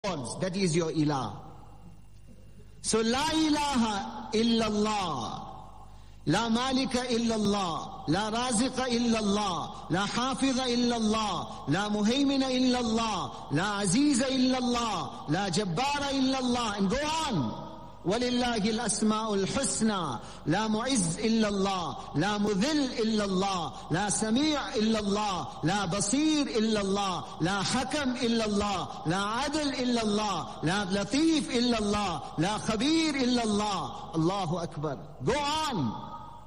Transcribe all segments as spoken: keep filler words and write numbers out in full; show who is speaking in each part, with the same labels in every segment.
Speaker 1: that is your ilah. So la ilaha illallah, la malika illallah, la raziqa illallah, la hafiza illallah, la muhaymina illallah, la aziza illallah, la jabbara illallah, and go on. وَلِلَّهِ الْأَسْمَاءُ الْحُسْنَى لَا مُعِزْ إِلَّا اللَّهِ لَا مُذِلْ إِلَّا اللَّهِ لَا سَمِيعْ إِلَّا اللَّهِ لَا بَصِيرْ إِلَّا اللَّهِ لَا حَكَمْ إِلَّا اللَّهِ لَا عَدْلْ إِلَّا اللَّهِ لَا لَطِيفْ إِلَّا اللَّهِ لَا خَبِيرْ إِلَّا اللَّهِ. Allahu Akbar. Go on.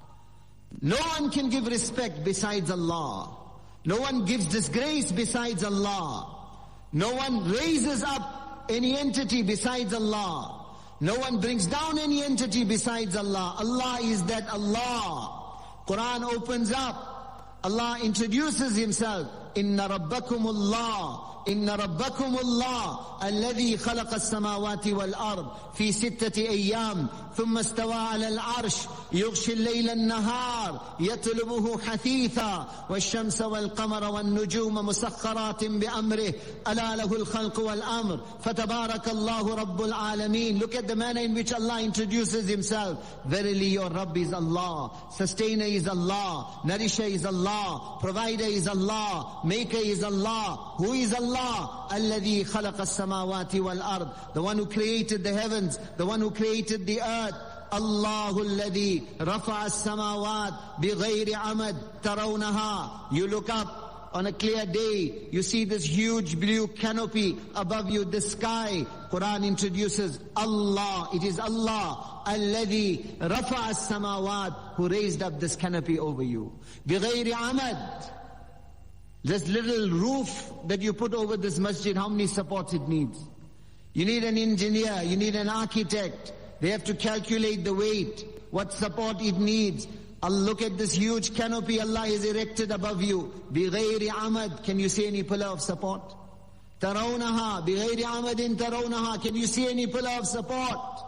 Speaker 1: No one can give respect besides Allah. No one gives disgrace besides Allah. No one raises up any entity besides Allah. No one brings down any entity besides Allah. Allah is that Allah. Quran opens up. Allah introduces Himself. Inna rabbakumullah. Inna rabbakumullah. Alladhi khalaqa as-samawati wal-ard. Fi sittati ayyam. Thumma istawa ala al-arsh. Yughshi al-layla an-nahar. Yatlubuhu hathitha. Wash-shamsa wal-qamara wan-nujuma musakhkharatin bi-amrih. Ala lahu al-khalqu wal-amr. Fatabarakallahu rabbul alameen. Look at the manner in which Allah introduces Himself. Verily your Rabb is Allah. Sustainer is Allah. Nourisher is Allah. Provider is Allah. Maker is Allah. Who is Allah? Alladhi khalaqa as-samawati wal-ard. The one who created the heavens. The one who created the earth. Allahu alladhi rafa'a as-samawat bighayri amad tarawnaha. You look up on a clear day, you see this huge blue canopy above you, the sky. Quran introduces Allah. It is Allah alladhi rafa'a as-samawat, who raised up this canopy over you. Bighayri amad. This little roof that you put over this masjid, how many supports it needs? You need an engineer, you need an architect. They have to calculate the weight, what support it needs. I'll look at this huge canopy Allah has erected above you. بِغَيْرِ عَمَدٍ. Can you see any pillar of support? تَرَوْنَهَا بِغَيْرِ عَمَدٍ تَرَوْنَهَا. Can you see any pillar of support?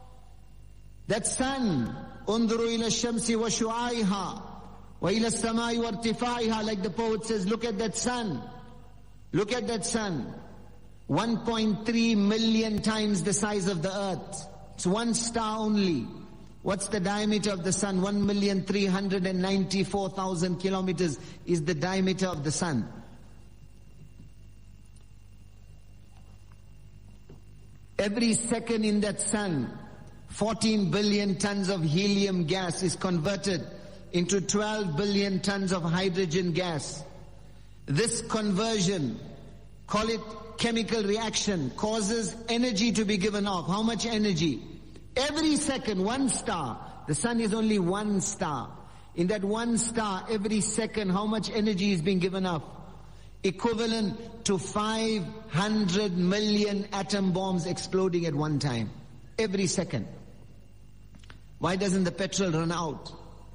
Speaker 1: That sun, انظروا إلى الشمس وشعائها وإلى السماء وارتفاعها, like the poet says, look at that sun. Look at that sun. one point three million times the size of the earth. It's one star only. What's the diameter of the sun? one million three hundred ninety-four thousand kilometers is the diameter of the sun. Every second in that sun, fourteen billion tons of helium gas is converted into twelve billion tons of hydrogen gas. This conversion, call it chemical reaction, causes energy to be given off. How much energy? Every second, one star. The sun is only one star. In that one star, every second, how much energy is being given off? Equivalent to five hundred million atom bombs exploding at one time. Every second. Why doesn't the petrol run out?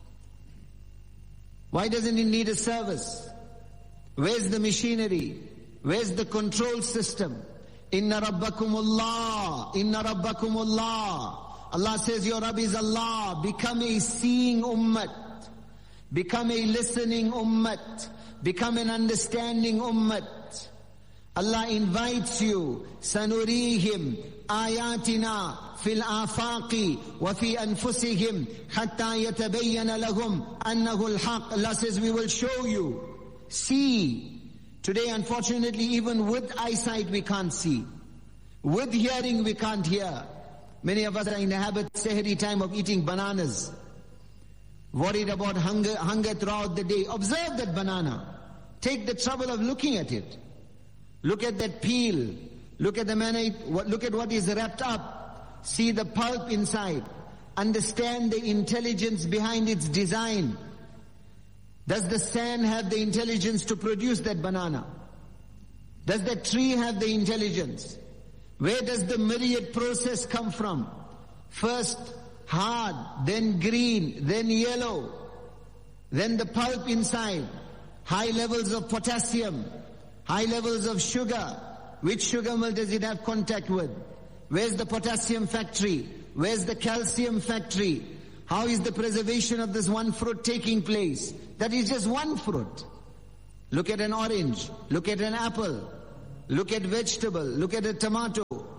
Speaker 1: Why doesn't it need a service? Where's the machinery? Where's the control system? Inna rabbakumullah. Inna rabbakumullah. Allah says your Rabb is Allah. Become a seeing ummat. Become a listening ummat. Become an understanding ummat. Allah invites you. Sanurihim ayatina fil afaqi wa fi anfusihim hatta yatabayyana lahum annahu al-haq. Allah says we will show you. See. Today, unfortunately, even with eyesight we can't see. With hearing we can't hear. Many of us are in the habit, sehri time, of eating bananas. Worried about hunger, hunger throughout the day. Observe that banana. Take the trouble of looking at it. Look at that peel. Look at the manner, it, look at what is wrapped up. See the pulp inside. Understand the intelligence behind its design. Does the sand have the intelligence to produce that banana? Does that tree have the intelligence? Where does the myriad process come from? First hard, then green, then yellow, then the pulp inside, high levels of potassium, high levels of sugar. Which sugar mill does it have contact with? Where's the potassium factory? Where's the calcium factory? How is the preservation of this one fruit taking place? That is just one fruit. Look at an orange. Look at an apple. Look at vegetable. Look at a tomato.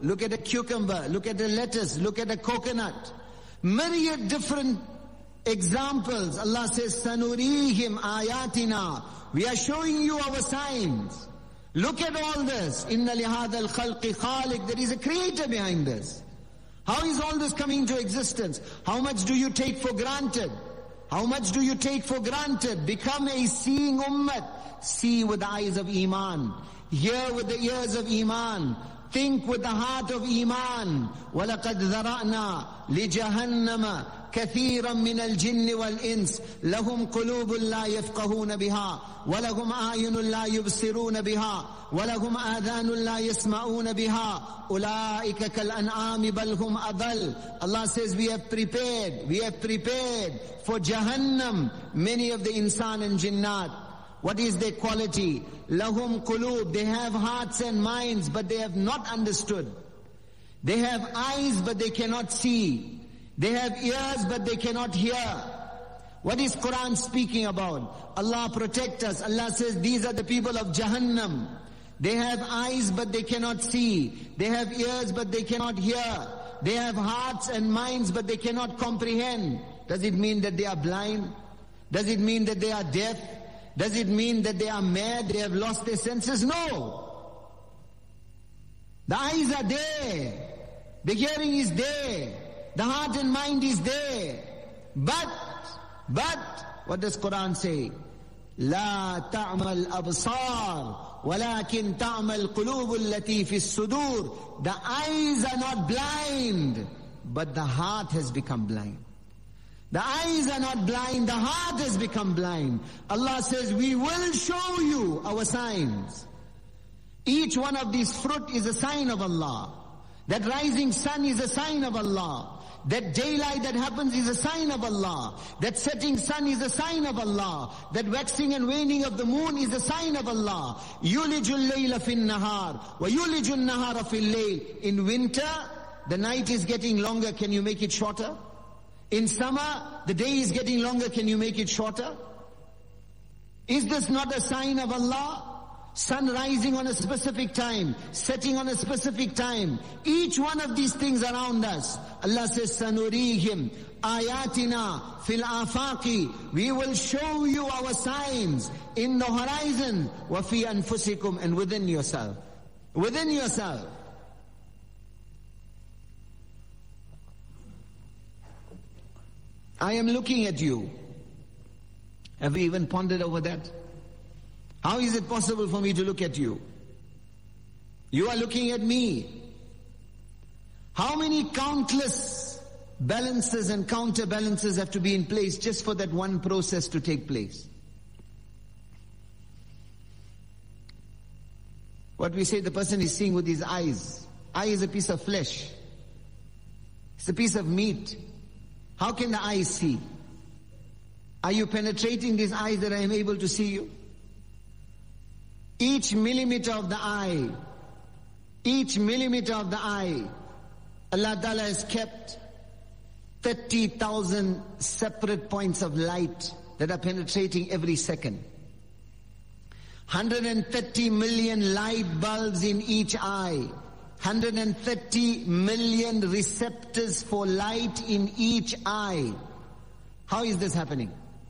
Speaker 1: look at a cucumber, look at a lettuce, look at a coconut. Myriad different examples. Allah says, Sanurihim ayatina. We are showing you our signs. Look at all this. Inna lihadha al-khalqi khaliq. There is a creator behind this. How is all this coming into existence? How much do you take for granted? How much do you take for granted? Become a seeing ummah. See with the eyes of Iman. Hear with the ears of Iman. Think with the heart of Iman. وَلَقَدْ ذَرَأْنَا لِجَهَنَّمَ كثيرا من الجن والإنس لهم قلوب لا يفقهون بها ولهم أعين لا يبصرون بها ولهم آذان لا يسمعون بها أولئك كالأنعام بل هم أضل. Allah says we have prepared, we have prepared for Jahannam many of the insan and jinnat. What is their quality? Lahum qulub, they have hearts and minds but they have not understood. They have eyes but they cannot see. They have ears but they cannot hear. What is Quran speaking about? Allah protect us. Allah says these are the people of Jahannam. They have eyes but they cannot see. They have ears but they cannot hear. They have hearts and minds but they cannot comprehend. Does it mean that they are blind? Does it mean that they are deaf? Does it mean that they are mad? They have lost their senses? No. The eyes are there. The hearing is there. The heart and mind is there. But, but, what does Quran say? لا تعمل أبصار ولكن تعمل قلوب التي في الصدور. The eyes are not blind, but the heart has become blind. The eyes are not blind, the heart has become blind. Allah says, we will show you our signs. Each one of these fruit is a sign of Allah. That rising sun is a sign of Allah. That daylight that happens is a sign of Allah. That setting sun is a sign of Allah. That waxing and waning of the moon is a sign of Allah. Yulijul layla fin nahar wa yulijul nahara fil layl. In winter, the night is getting longer. Can you make it shorter? In summer, the day is getting longer. Can you make it shorter? Is this not a sign of Allah? Sun rising on a specific time, setting on a specific time. Each one of these things around us. Allah says, Sanurihim ayatina fil afaqi. We will show you our signs in the horizon. Wa fi anfusikum, and within yourself. Within yourself. I am looking at you. Have you even pondered over that? How is it possible for me to look at you? You are looking at me. How many countless balances and counterbalances have to be in place just for that one process to take place? What we say, the person is seeing with his eyes. Eye is a piece of flesh. It's a piece of meat. How can the eyes see? Are you penetrating these eyes that I am able to see you? Each millimeter of the eye, each millimeter of the eye, Allah Ta'ala has kept thirty thousand separate points of light that are penetrating every second. one hundred thirty million light bulbs in each eye. one hundred thirty million receptors for light in each eye. How is this happening?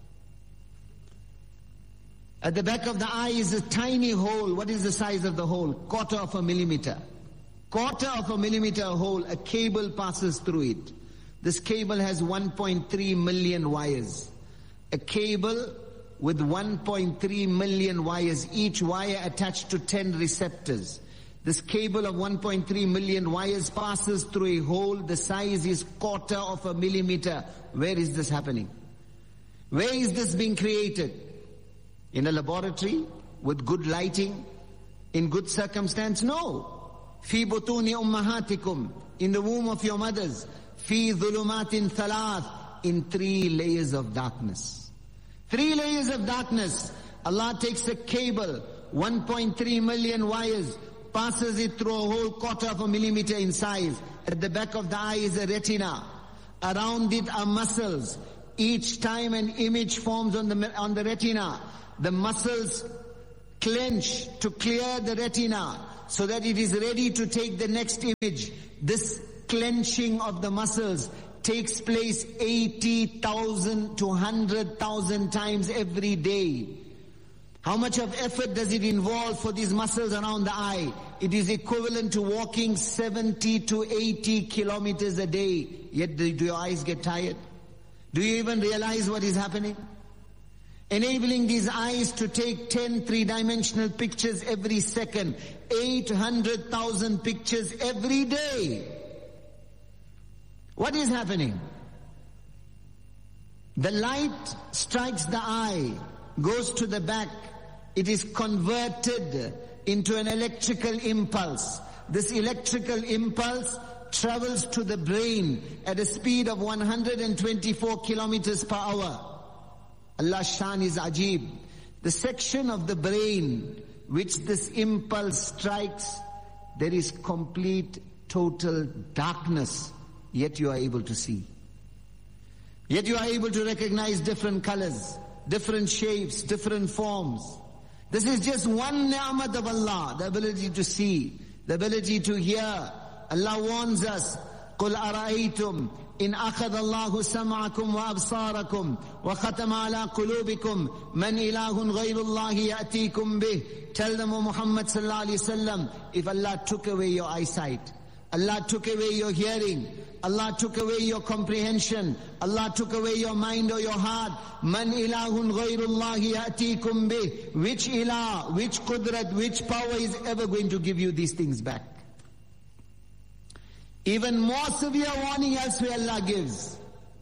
Speaker 1: At the back of the eye is a tiny hole. What is the size of the hole? Quarter of a millimeter. Quarter of a millimeter hole. A cable passes through it. This cable has one point three million wires. A cable with one point three million wires, each wire attached to ten receptors. This cable of one point three million wires passes through a hole. The size is quarter of a millimeter. Where is this happening? Where is this being created? In a laboratory with good lighting, in good circumstance? No. Fi butuni ummahatikum, in the womb of your mothers. Fi dhulumatin thalath, in three layers of darkness. Three layers of darkness. Allah takes a cable, one point three million wires, passes it through a whole quarter of a millimeter in size. At the back of the eye is a retina. Around it are muscles. Each time an image forms on the, on the retina, the muscles clench to clear the retina. so that it is ready to take the next image. This clenching of the muscles takes place eighty thousand to one hundred thousand times every day. How much of effort does it involve for these muscles around the eye? It is equivalent to walking seventy to eighty kilometers a day. Yet do your eyes get tired? Do you even realize what is happening? Enabling these eyes to take ten three-dimensional pictures every second. eight hundred thousand pictures every day. What is happening? The light strikes the eye, goes to the back. It is converted into an electrical impulse. This electrical impulse travels to the brain at a speed of one hundred twenty-four kilometers per hour. Allah's shan is ajib. The section of the brain which this impulse strikes, there is complete, total darkness. Yet you are able to see. Yet you are able to recognize different colors, different shapes, different forms. This is just one ni'mat of Allah, the ability to see, the ability to hear. Allah warns us, قُلْ أَرَأَيْتُمْ إِنْ أَخَذَ اللَّهُ سَمْعَكُمْ وَأَبْصَارَكُمْ وَخَتَمَ عَلَىٰ قُلُوبِكُمْ مَنْ إِلَهٌ غَيْرُ اللَّهِ يَأْتِيكُمْ بِهِ. Tell them, O Muhammad sallallahu alayhi wa sallam, if Allah took away your eyesight, Allah took away your hearing, Allah took away your comprehension, Allah took away your mind or your heart, man ilahun ghayrullahi ya'tikum bih. Which ilah, which qudrat, which power is ever going to give you these things back? Even more severe warning elsewhere Allah gives.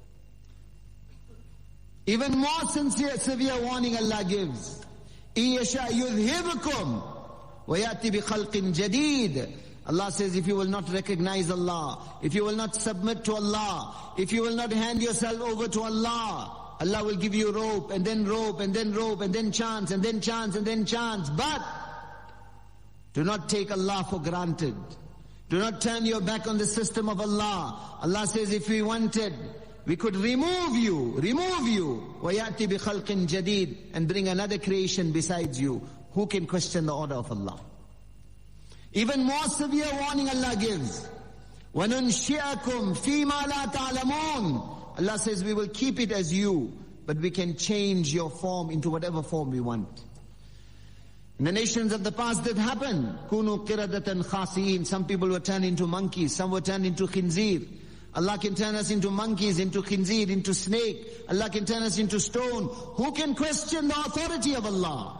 Speaker 1: Even more sincere, severe warning Allah gives. إِيَشَاءَ يُذْهِبْكُمْ وَيَأْتِ بِخَلْقٍ جَدِيدٍ. Allah says, if you will not recognize Allah, if you will not submit to Allah, if you will not hand yourself over to Allah, Allah will give you rope, and then rope, and then rope, and then chance, and then chance, and then chance. But do not take Allah for granted. Do not turn your back on the system of Allah. Allah says, if we wanted, we could remove you, remove you, وَيَأْتِ بِخَلْقٍ جَدِيدٍ, and bring another creation besides you. Who can question the order of Allah? Even more severe warning Allah gives. وَنُنْشِئَكُمْ فِي مَا لَا تَعْلَمُونَ. Allah says, we will keep it as you, but we can change your form into whatever form we want. In the nations of the past that happened. كُونُوا قِرَدَةً خَاسِئِينَ. Some people were turned into monkeys, some were turned into khinzir. Allah can turn us into monkeys, into khinzir, into snake. Allah can turn us into stone. Who can question the authority of Allah?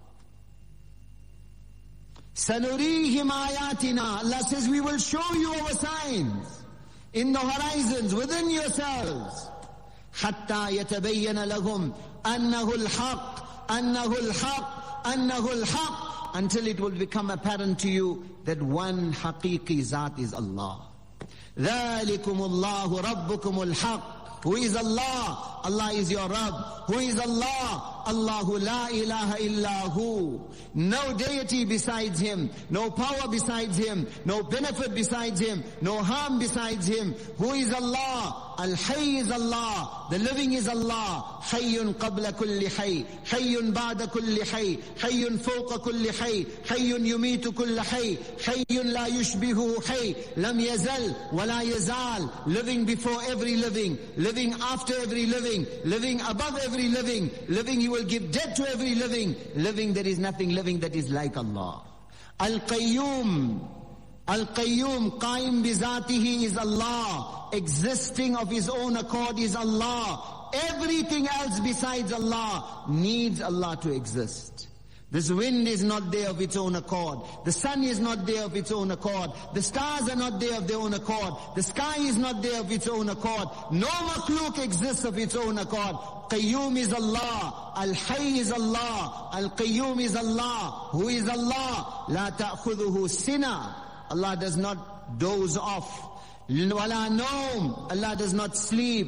Speaker 1: سَنُرِيهِمْ آيَاتِنَا. Allah says, we will show you our signs in the horizons, within yourselves. حَتَّى يَتَبَيَّنَ لَهُمْ أَنَّهُ الْحَقِّ أَنَّهُ الْحَقِّ أَنَّهُ الْحَقِّ. Until it will become apparent to you that one haqiqi zat is Allah. ذَلِكُمُ اللَّهُ رَبُّكُمُ الْحَقِّ. Who is Allah? Allah is your Rabb. Who is Allah? Allahu la ilaha illahu. No deity besides Him, no power besides Him, no benefit besides Him, no harm besides Him. Who is Allah? Al-Hayy is Allah. The living is Allah. Hayyun qabla kulli hayy, Hayyun ba'da kulli hayy, Hayyun fawqa kulli hayy, Hayyun yumitu kulli hayy, Hayyun la yushbihu hayy, lam yazal wa la yazal. Living before every living, living after every living, living above every living, living He will give death to every living, living there is nothing living that is like Allah. Al-Qayyum, Al-Qayyum, Qaim bizatihi is Allah. Existing of His own accord is Allah. Everything else besides Allah needs Allah to exist. This wind is not there of its own accord. The sun is not there of its own accord. The stars are not there of their own accord. The sky is not there of its own accord. No makhluk exists of its own accord. Qayyum is Allah. Al-Hayy is Allah. Al-Qayyum is Allah. Who is Allah? La ta'khudhuhu sina. Allah does not doze off. Wala nawm. Allah does not sleep.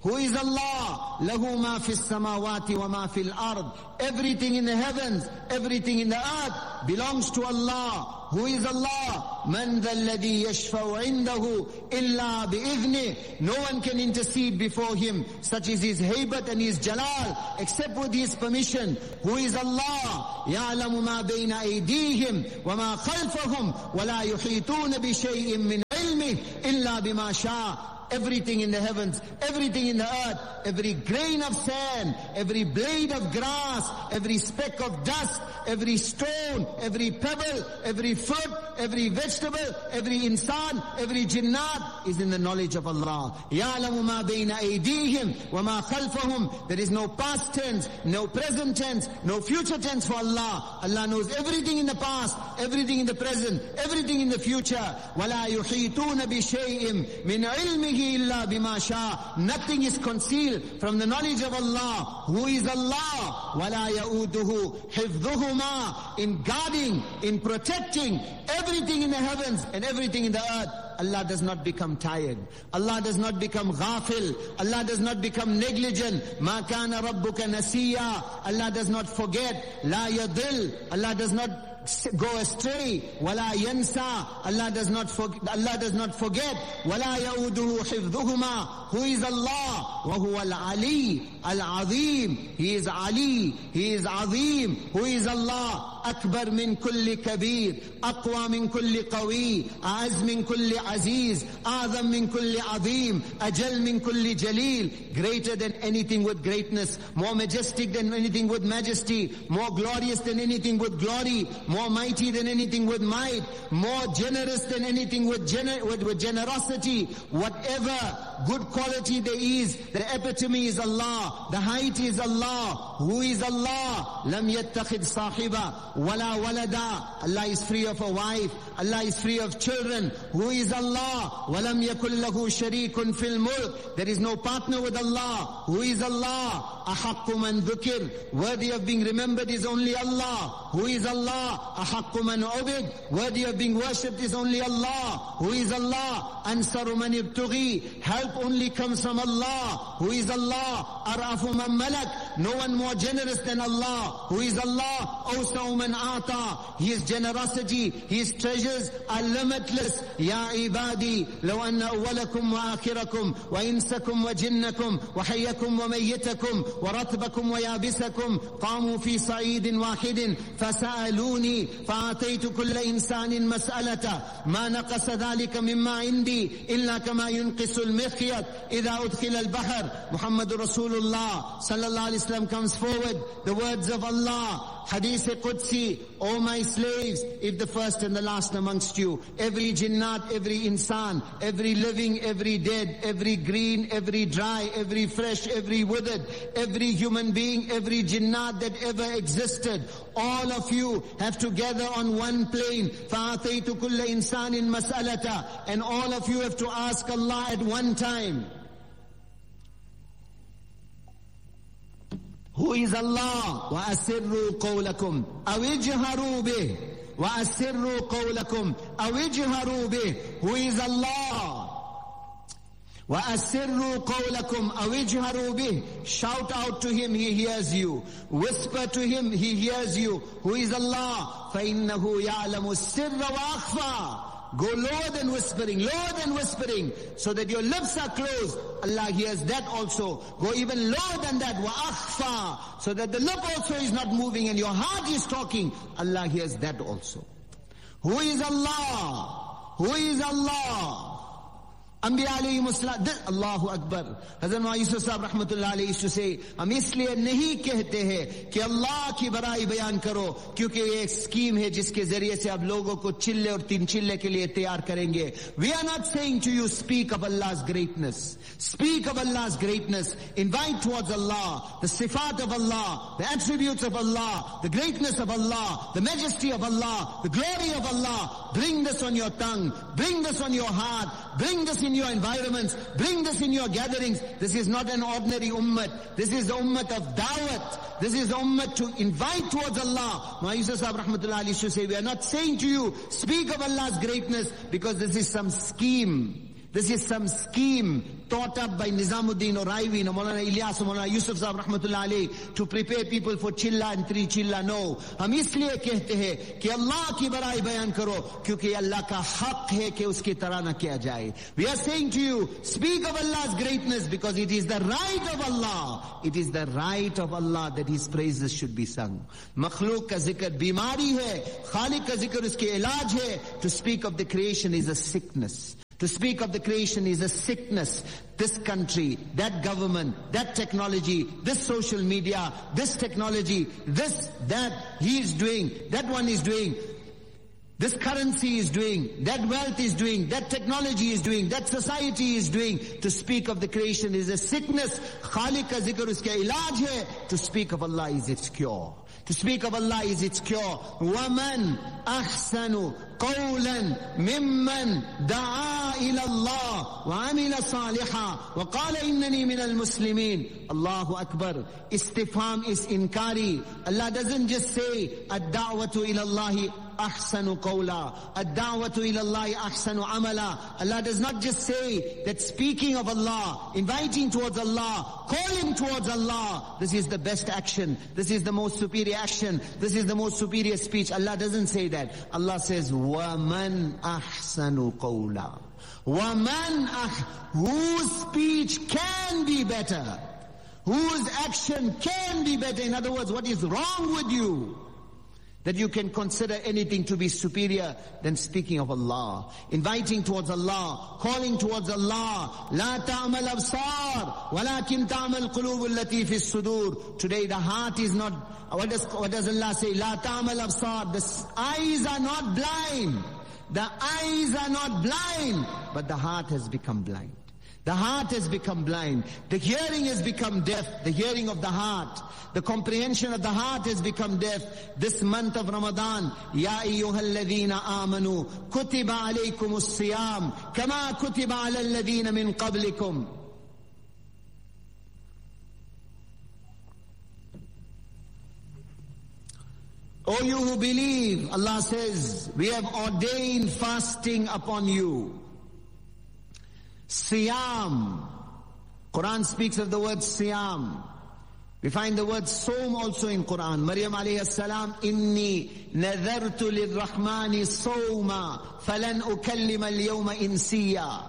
Speaker 1: Who is Allah? Lahu ma fis samawati wa ma fil ard. Everything in the heavens, everything in the earth belongs to Allah. Who is Allah? Man dhal ladhi yashfa'u indahu illa bi'idhnih. No one can intercede before him, such is his haybat and his jalal, except with his permission. Who is Allah? Ya'lamu ma bayna aydihim wa ma khalfahum wa la yuhituna bi shay'in min ilmih illa bima sha'a. Everything in the heavens, everything in the earth, every grain of sand, every blade of grass, every speck of dust, every stone, every pebble, every fruit, every vegetable, every insan, every jinnat is in the knowledge of Allah. يَعْلَمُ مَا بَيْنَ أَيْدِيهِمْ وَمَا خَلْفَهُمْ. There is no past tense, no present tense, no future tense for Allah. Allah knows everything in the past, everything in the present, everything in the future. وَلَا يُحِيطُونَ بِشَيْءٍ مِنْ عِلْمِهِ إِلَّا بِمَا شَاءَ. Nothing is concealed from the knowledge of Allah. Who is Allah? وَلَا يَؤُودُهُ حِفْظُهُمَا. In guarding, in protecting everything in the heavens and everything in the earth, Allah does not become tired. Allah does not become ghafil. Allah does not become negligent. مَا كَانَ رَبُّكَ نَسِيًّا. Allah does not forget. لَا يَضِلُّ. Allah does not go astray. وَلَا يَنْسَى. Allah does not forget. Allah does not forget. وَلَا يَؤُودُهُ حِفْظُهُمَا. Who is Allah? وَهُوَ الْعَلِيُّ الْعَظِيمُ. He is Ali. He is Azim. Who is Allah? أكبر من كل كبير، أقوى من كل قوي، أعز من كل عزيز، أعظم من كل عظيم، أجل من كل جليل. Greater than anything with greatness, more majestic than anything with majesty, more glorious than anything with glory, more mighty than anything with might, more generous than anything with, gener with, with generosity. Whatever good quality there is, the epitome is Allah, the height is Allah. Who is Allah? لم يتخذ صاحبا ولا ولدا. Allah is free of a wife. Allah is free of children. Who is Allah? وَلَمْ يَكُنْ لَهُ شَرِيكٌ فِي الْمُلْكِ. There is no partner with Allah. Who is Allah? أَحَقُّ مَنْ ذُكِرْ. Worthy of being remembered is only Allah. Who is Allah? أَحَقُّ مَنْ عُبِدْ. Worthy of being worshipped is only Allah. Who is Allah? أَنْصَرُ مَنْ ابْتُغِي. Help only comes from Allah. Who is Allah? أَرْأَفُ مَنْ مَلَكْ. No one more generous than Allah. Who is Allah? أَوْسَعُ مَنْ آتَى. His generosity, His treasures are limitless. يَا عِبَادِي لَوْ أَنَّ أَوَّلَكُمْ وَآخِرَكُمْ وَإِنسَكُمْ وَجِنَّكُمْ وَحَيَّكُمْ وَمَيِّتَكُمْ ورتبكم ويابسكم قاموا في صعيد واحد فسألوني فأعطيت كل إنسان مسألة ما نقص ذلك مما عندي إلا كما ينقص المخيط إذا أدخل البحر. Muhammad Rasulullah sallallahu alaihi wasallam comes forward. The words of Allah, Hadith Qudsi, O my slaves, if the first and the last amongst you, every jinnat, every insan, every living, every dead, every green, every dry, every fresh, every withered, every human being, every jinnat that ever existed, all of you have to gather on one plane. فَأَعْطَيْتُ كُلَّ إِنسَانٍ مَسْأَلَةً. And all of you have to ask Allah at one time. Who is Allah? وَأَسِرُّوا قَوْلَكُمْ أَوْ اجْهَرُوا بِهِ وَأَسِرُّوا قَوْلَكُمْ أَوْ اجْهَرُوا بِهِ. Who is Allah? وَأَسِرُّوا قَوْلَكُمْ أَوْ اجْهَرُوا بِهِ. Shout out to Him, He hears you. Whisper to Him, He hears you. Who is Allah? فَإِنَّهُ يَعْلَمُ السِّرَّ وَأَخْفَى. Go lower than whispering, lower than whispering, so that your lips are closed. Allah hears that also. Go even lower than that, وَأَخْفَى, so that the lip also is not moving and your heart is talking. Allah hears that also. Who is Allah? Who is Allah? Anbiya alayhi salam, Allahu Akbar. Hazrat Maulana Yusuf Sahib rahmatullah alayhi used to say, हम इसलिए नहीं कहते हैं कि अल्लाह की बड़ाई बयान करो, क्योंकि ये एक स्कीम है जिसके जरिए से आप लोगों को चिल्ले और तीन चिल्ले के लिए तैयार करेंगे. We are not saying to you, speak of Allah's greatness. Speak of Allah's greatness. Invite towards Allah, the sifat of Allah, the attributes of Allah, the greatness of Allah, the majesty of Allah, the glory of Allah. Bring this on your tongue. Bring this on your heart. Bring this in your environments. Bring this in your gatherings. This is not an ordinary ummah. This is the ummah of da'wat. This is the ummah to invite towards Allah. Maulana Yusuf Sahib rahmatullah alayhi say, we are not saying to you, speak of Allah's greatness, because this is some scheme. This is some scheme thought up by Nizamuddin or Raivi or Maulana Ilyas or Maulana Yusuf Sahib Rahmatullah Alayhi to prepare people for chilla and three chilla. No. हम इसलिए कहते हैं कि अल्लाह की बड़ाई बयान करो क्योंकि अल्लाह का हक है कि उसकी तरह न किया जाए. We are saying to you, speak of Allah's greatness because it is the right of Allah. It is the right of Allah that His praises should be sung. Makhluk का जिक्र बीमारी है, खालिक का जिक्र उसके इलाज है. To speak of the creation is a sickness. To speak of the creation is a sickness. This country, that government, that technology, this social media, this technology, this, that, he is doing, that one is doing, this currency is doing, that wealth is doing, that technology is doing, that society is doing. To speak of the creation is a sickness. Khaliq ka zikr uska ilaj hai. To speak of Allah is its cure. To speak of Allah is its cure. وَمَنْ أَحْسَنُ قَوْلًا مِمَّنْ دَعَا إِلَى اللَّهِ وَعَمِلَ صَالِحًا وَقَالَ إِنَّنِي مِنَ الْمُسْلِمِينَ. Allahu Akbar. Istifham is inkari. Allah doesn't just say, الدعوة إلى الله أحسن قولا, الدعوة إلى الله أحسن عملا. Allah does not just say that speaking of Allah, inviting towards Allah, calling towards Allah, this is the best action, this is the most superior action, this is the most superior speech. Allah doesn't say that. Allah says, وَمَنْ أَحْسَنُ قَوْلًا. وَمَنْ أَحْ Whose speech can be better, whose action can be better. In other words, what is wrong with you that you can consider anything to be superior than speaking of Allah, inviting towards Allah, calling towards Allah. لا تعمل أبصار ولكن تعمل قلوب التي في الصدور. Today the heart is not, what does, what does Allah say? لا تعمل أبصار. The eyes are not blind. The eyes are not blind, but the heart has become blind. The heart has become blind. The hearing has become deaf. The hearing of the heart. The comprehension of the heart has become deaf. This month of Ramadan, Ya ayyuhalladhina amanu, kutiba alaykumus siyam, kama kutiba ala alladhina min qablikum. O you who believe, Allah says, we have ordained fasting upon you. Siyam. Quran speaks of the word siyam. We find the word som also in Quran. Maryam alayhi salam, inni nadhartu lirrahmani sawma falan ukallima al-yawma insiya.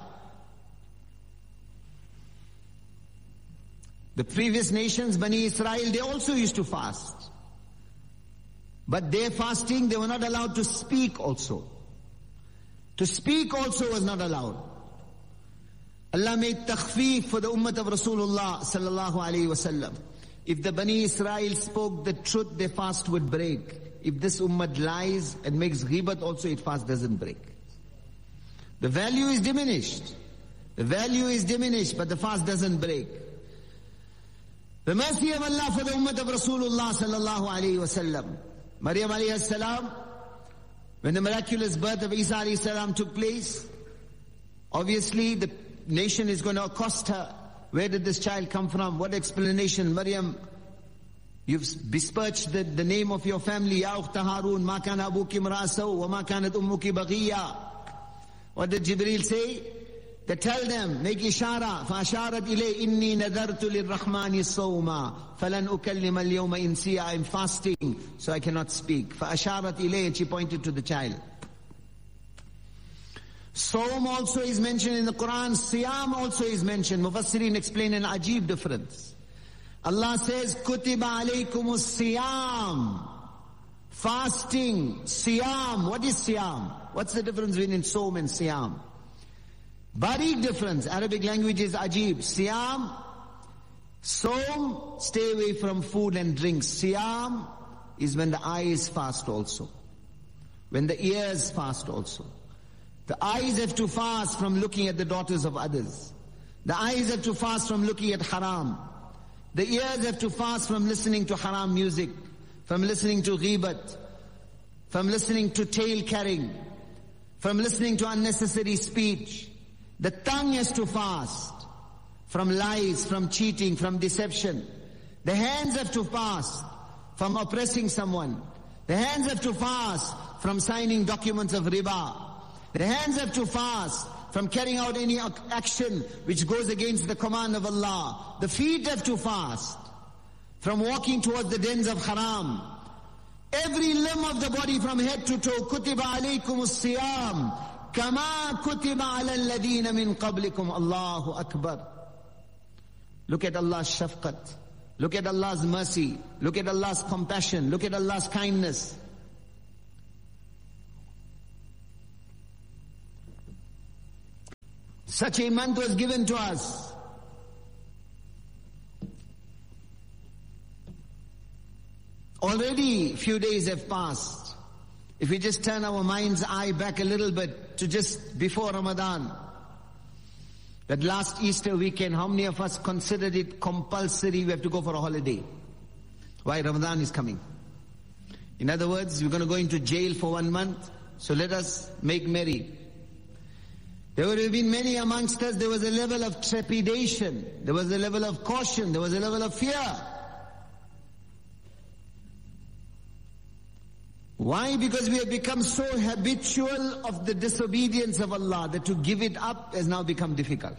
Speaker 1: The previous nations, Bani Israel, they also used to fast. But their fasting, they were not allowed to speak also. To speak also was not allowed. Allah made takhfeef for the ummah of Rasulullah sallallahu alayhi wasallam. If the Bani Israel spoke the truth, their fast would break. If this ummah lies and makes ghibat also, its fast doesn't break. The value is diminished. The value is diminished, but the fast doesn't break. The mercy of Allah for the ummah of Rasulullah sallallahu alayhi wasallam. Maryam alayhi salam, when the miraculous birth of Isa alayhi salam took place, obviously the nation is going to accost her. Where did this child come from? What explanation? Maryam, you've besmirched the, the name of your family. Ya ukhta Harun, ma kana abuki imra'asaw, wa ma kanat ummuki baghiya. What did Jibreel say? They tell them, make ishara, فَأَشَارَتْ إِلَيْهِ إِنِّي نَذَرْتُ لِلرَّحْمَانِ الصَّوْمَ فَلَنْ أُكَلِّمَ الْيَوْمَ إِنْسِيًّا. I am fasting, so I cannot speak. فَأَشَارَتْ إِلَيْهِ, and she pointed to the child. Sawm also is mentioned in the Quran. Siyam also is mentioned. Mufassirin explain an ajib difference. Allah says, Kutiba alaykumus siyam. Fasting, siyam. What is siyam? What's the difference between Sawm and siyam? Barik difference. Arabic language is ajib. Siyam, Sawm, stay away from food and drinks. Siyam is when the eyes fast also. When the ears fast also. The eyes have to fast from looking at the daughters of others. The eyes have to fast from looking at haram. The ears have to fast from listening to haram music, from listening to ghibat, from listening to tale carrying, from listening to unnecessary speech. The tongue has to fast from lies, from cheating, from deception. The hands have to fast from oppressing someone. The hands have to fast from signing documents of riba. The hands have to fast from carrying out any action which goes against the command of Allah. The feet have to fast from walking towards the dens of haram. Every limb of the body from head to toe. Kutiba alaykum as-siyam kama kutiba ala alladhina min qablikum. Allahu Akbar. Look at Allah's shafqat. Look at Allah's mercy. Look at Allah's compassion. Look at Allah's kindness. Such a month was given to us. Already few days have passed. If we just turn our mind's eye back a little bit to just before Ramadan, that last Easter weekend, how many of us considered it compulsory we have to go for a holiday? Why? Ramadan is coming. In other words, we're going to go into jail for one month, so let us make merry. There would have been many amongst us, there was a level of trepidation, there was a level of caution, there was a level of fear. Why? Because we have become so habitual of the disobedience of Allah that to give it up has now become difficult.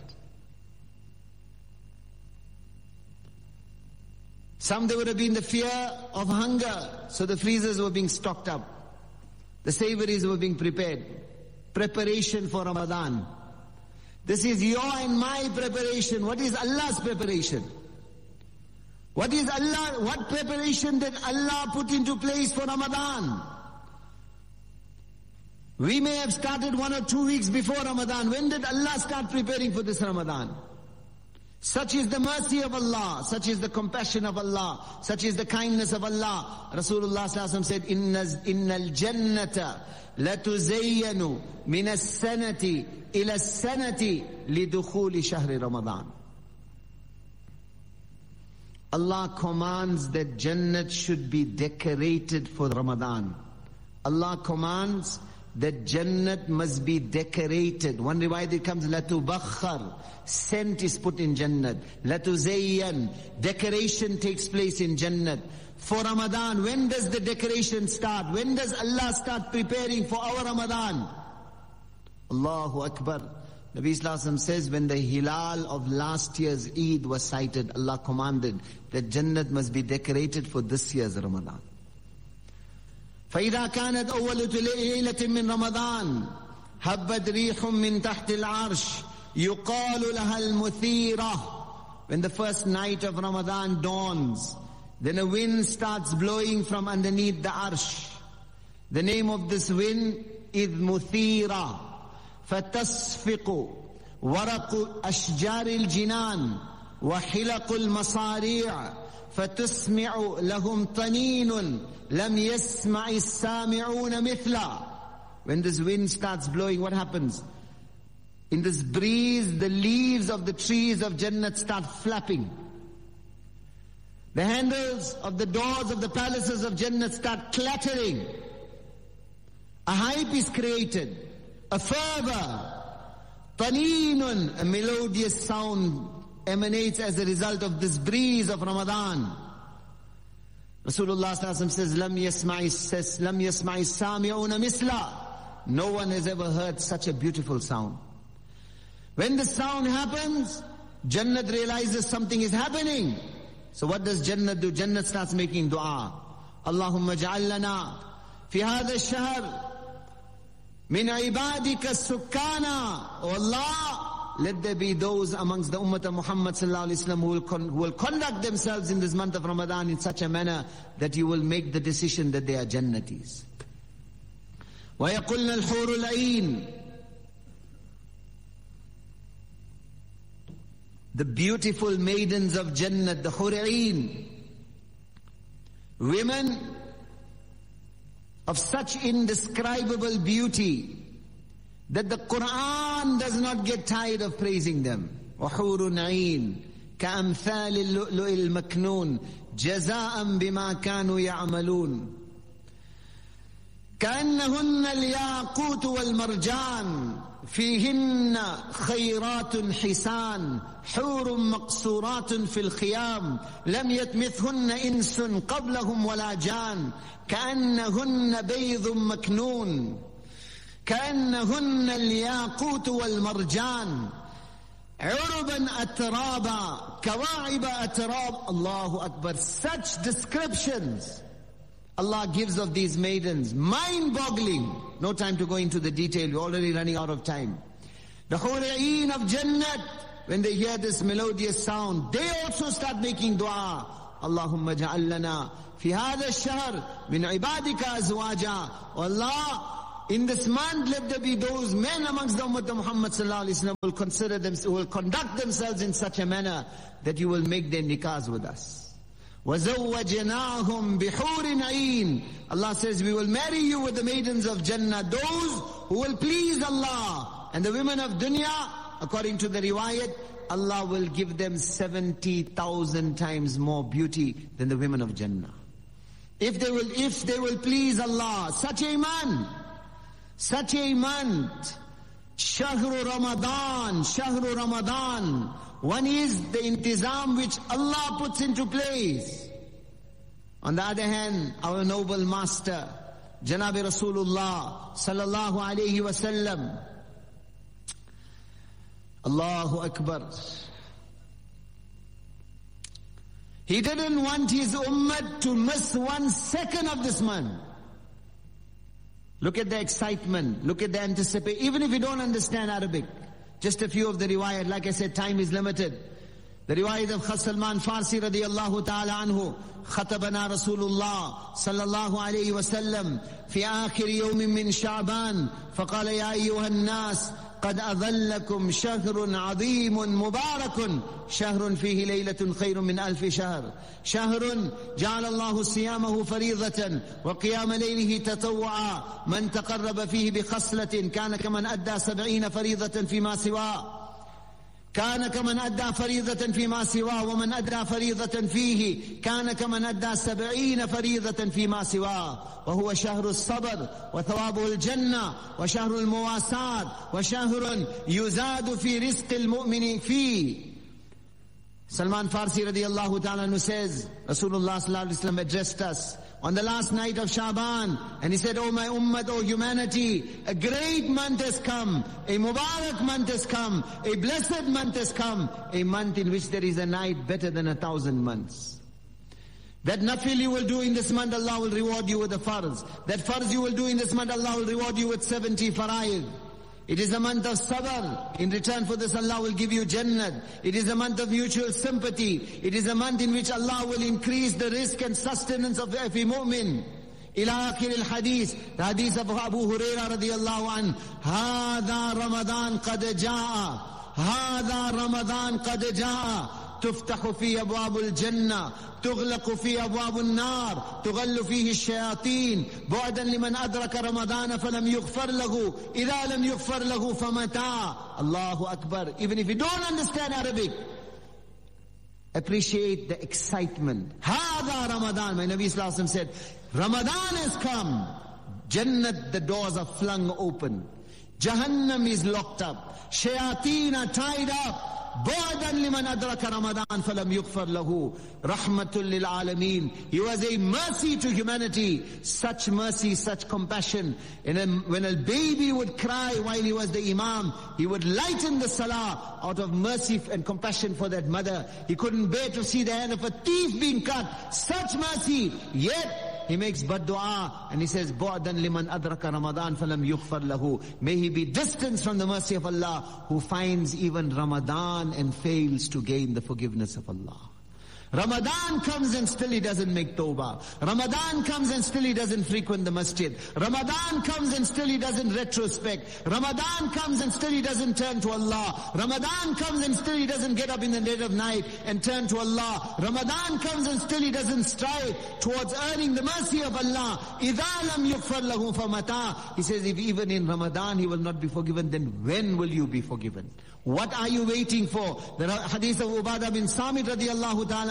Speaker 1: Some there would have been the fear of hunger, so the freezers were being stocked up. The savories were being prepared. Preparation for Ramadan. This is your and my preparation. What is Allah's preparation? What is Allah, what preparation did Allah put into place for Ramadan? We may have started one or two weeks before Ramadan. When did Allah start preparing for this Ramadan? Such is the mercy of Allah, such is the compassion of Allah, such is the kindness of Allah. Rasulullah sallallahu alaihi wasallam said, Innal jannata latuzayyanu min as-sanati ila as-sanati lidukhuli shahri Ramadan. Allah commands that Jannat should be decorated for Ramadan. Allah commands that Jannat must be decorated. One riwayat it comes, Latubakhar, scent is put in Jannat. Latuzayyan, decoration takes place in Jannat. For Ramadan, when does the decoration start? When does Allah start preparing for our Ramadan? Allahu Akbar. Nabi Sallallahu Alaihi Wasallam says, when the hilal of last year's Eid was sighted, Allah commanded that Jannat must be decorated for this year's Ramadan. فَإِذَا كَانَتْ أَوَّلُ لَيْلَةٍ مِّن رَمَضَانٍ هَبَّتْ رِيحٌ مِّن تَحْتِ الْعَرْشِ يُقَالُ لَهَا الْمُثِيرَةِ. When the first night of Ramadan dawns, then a wind starts blowing from underneath the arsh. The name of this wind is Muthira. فَتَصْفِقُ وَرَقُ أَشْجَارِ الْجِنَانِ وَحِلَقُ الْمَصَارِيعِ فَتُسْمِعُ لَهُمْ طَنِينٌ لَمْ يَسْمَعِ السَّامِعُونَ مِثْلًا. When this wind starts blowing, what happens? In this breeze, the leaves of the trees of Jannat start flapping. The handles of the doors of the palaces of Jannat start clattering. A hype is created. A fervor, taninun, a melodious sound emanates as a result of this breeze of Ramadan. Rasulullah sallallahu alaihi wasallam says, "Lam yasma'i says, lam yasma'i sami'una misla." No one has ever heard such a beautiful sound. When the sound happens, Jannat realizes something is happening. So what does Jannat do? Jannat starts making dua. Allahumma ja'al lana fi hadha ash-shahr min ibadika sukkana. Oh Allah, let there be those amongst the ummah of Muhammad sallallahu alaihi wasallam who will, con- who will conduct themselves in this month of Ramadan in such a manner that you will make the decision that they are Jannatis. وَيَقُلْنَا الْحُورُ الْعِينَ. The beautiful maidens of Jannat, the Hur'een, women of such indescribable beauty that the Quran does not get tired of praising them. وَحُورٌ عِينٌ كَأَمْثَالِ اللُّؤْلُؤِ الْمَكْنُونِ جَزَاءً بِمَا كَانُوا يَعْمَلُونَ كأنهن الياقوت والمرجان فيهن خيرات حسان حور مقصورات في الخيام لم يطمثهن إنس قبلهم ولا جان كأنهن بيض مكنون كأنهن الياقوت والمرجان عربا أترابا كواعب أتراب. Allahu Akbar. Such descriptions Allah gives of these maidens, mind-boggling. No time to go into the detail, we're already running out of time. The Hura'een of Jannat, when they hear this melodious sound, they also start making dua. Allahumma ja'al lana fi hadha ash-shahr min ibadika azwaja. Oh Allah, in this month let there be those men amongst the Ummah of Muhammad sallallahu alaihi wasallam who will consider them, who will conduct themselves in such a manner that you will make their nikahs with us. وَزَوَّجْنَاهُمْ بِحُورٍ عِينٍ. Allah says, we will marry you with the maidens of Jannah, those who will please Allah. And the women of dunya, according to the riwayat, Allah will give them seventy thousand times more beauty than the women of Jannah. If they will, if they will please Allah, such a month, such a month, Shahru Ramadan, Shahru Ramadan. One is the intizam which Allah puts into place. On the other hand, our noble master, Janabi Rasulullah sallallahu alayhi wa sallam, Allahu Akbar. He didn't want his ummah to miss one second of this month. Look at the excitement, look at the anticipation, even if you don't understand Arabic. Just a few of the riwayat, like I said, time is limited. The riwayat of Khas Salman Farsi radiyallahu ta'ala anhu, خطبنا رسول الله صلى الله عليه وسلم في آخر يوم من شعبان فقال يا أيها الناس قد أظلكم شهر عظيم مبارك شهر فيه ليلة خير من ألف شهر شهر جعل الله صيامه فريضة وقيام ليله تطوعا من تقرب فيه بخصلة كان كمن أدى سبعين فريضة فيما سواه كان كمن أدى فريضة فيما سواه ومن أدى فريضة فيه كان كمن أدى سبعين فريضة فيما سواه وهو شهر الصبر وثوابه الجنة وشهر المواساة وشهر يزاد في رزق المؤمن فيه. Salman Farsi radiallahu ta'ala says, Rasulullah sallallahu alaihi wasallam addressed us on the last night of Shaban, and he said, "Oh my ummah, oh humanity, a great month has come, a Mubarak month has come, a blessed month has come, a month in which there is a night better than a thousand months. That nafil you will do in this month, Allah will reward you with the farz. That farz you will do in this month, Allah will reward you with seventy fara'id. It is a month of sabr. In return for this, Allah will give you Jannat. It is a month of mutual sympathy. It is a month in which Allah will increase the risk and sustenance of every mu'min. Ila akhir al-hadith. The hadith of Abu Hurairah radiyallahu anh. Hada Ramadan qad ja'a. Hada Ramadan qad ja'a. تفتح فيه أبواب الجنة تغلق فيه أبواب النار تغل فيه الشياطين بعدا لمن أدرك رمضان فلم يغفر له إذا لم يغفر له فمتى. Allahu Akbar. Even if you don't understand Arabic, appreciate the excitement. هذا Ramadan. My Nabi Sallallahu Alaihi Wasallam said, Ramadan has come. Jannat, the doors are flung open. Jahannam is locked up. Shayateen are tied up. بعدا لمن أدرك رمضان فلم يغفر له رحمة للعالمين. He was a mercy to humanity. Such mercy, such compassion. And when a baby would cry while he was the imam, he would lighten the salah out of mercy and compassion for that mother. He couldn't bear to see the hand of a thief being cut. Such mercy. Yet he makes bad dua and he says, "Bu'dan liman adraka Ramadan falam yughfar lahu." May he be distanced from the mercy of Allah who finds even Ramadan and fails to gain the forgiveness of Allah. Ramadan comes and still he doesn't make tawbah. Ramadan comes and still he doesn't frequent the masjid. Ramadan comes and still he doesn't retrospect. Ramadan comes and still he doesn't turn to Allah. Ramadan comes and still he doesn't get up in the dead of night and turn to Allah. Ramadan comes and still he doesn't strive towards earning the mercy of Allah. إِذَا لَمْ يُغْفَرْ لَهُ فَمَتَى. He says, if even in Ramadan he will not be forgiven, then when will you be forgiven? What are you waiting for? The hadith of Ubadah bin Samit radiallahu ta'ala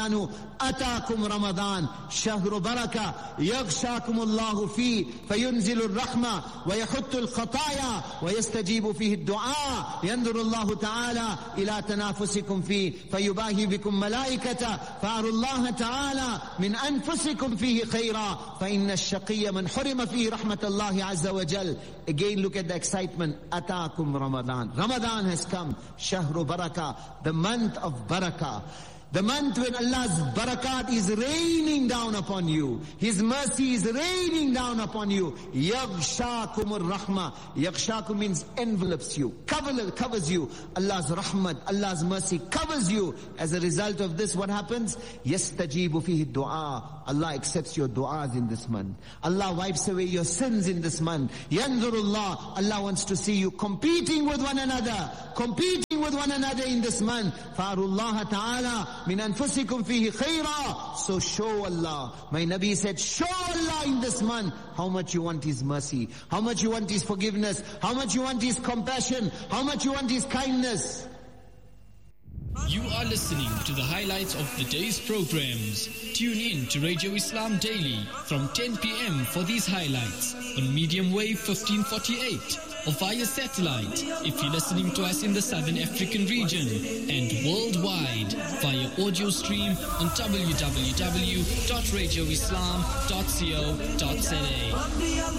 Speaker 1: amanu atakum Ramadan shahru baraka yaghshakum Allahu fi fayunzilu ar-rahma wa yahuttu al-khataya wa yastajibu fihi ad-du'a yanzuru Allahu ta'ala ila tanafusikum fi fayubahi bikum malaikata fa'aru Allah ta'ala min anfusikum fihi khayra fa inna ash-shaqiyya man hurima fihi rahmatallahi azza wa jal. Again, look at the excitement. Ataakum Ramadan. Ramadan has come. Shahru Barakah, the month of Barakah. The month when Allah's barakat is raining down upon you. His mercy is raining down upon you. Yaghshakumur rahmah. Yaghshakum means envelops you, cover, covers you. Allah's rahmat, Allah's mercy covers you. As a result of this, what happens? Yastajibu fihi du'a. Allah accepts your du'as in this month. Allah wipes away your sins in this month. Yanzurullah. Allah wants to see you competing with one another. Competing with one another in this month. Fa'arullah ta'ala min anfusikum fihi khayra. So show Allah. My Nabi said, show Allah in this month how much you want His mercy, how much you want His forgiveness, how much you want His compassion, how much you want His kindness.
Speaker 2: You are listening to the highlights of the day's programs. Tune in to Radio Islam Daily from ten p.m. for these highlights on medium wave fifteen forty-eight or via satellite if you're listening to us in the Southern African region, and worldwide via audio stream on w w w dot radio islam dot co dot z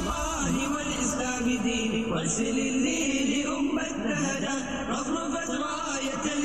Speaker 2: a.